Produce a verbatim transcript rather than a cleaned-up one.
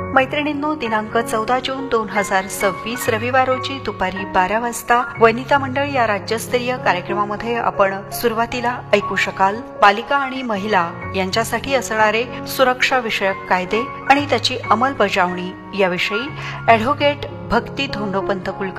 मैत्रिणींनो, दिनांक चौदा जून दोन हजार सव्वीस रविवार रोजी दुपारी बारा वाजता वनिता मंडळ या राज्यस्तरीय कार्यक्रमामध्ये आपण सुरुवातीला ऐकू शकाल बालिका आणि महिला यांच्यासाठी असणारे सुरक्षा विषयक कायदे आणि त्याची अंमलबजावणी याविषयी ॲडव्होकेट भक्ती धोंडोपंत कुलकर्णी